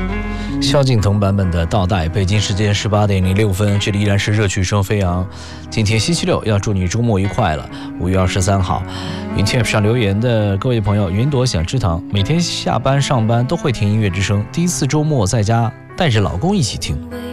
萧敬腾版本的倒带，北京时间18:06，这里依然是热曲声飞扬。今天星期六，要祝你周末愉快了。5月23号，云 Tap 上留言的各位朋友，云朵想吃糖，每天下班上班都会听音乐之声，第一次周末在家带着老公一起听。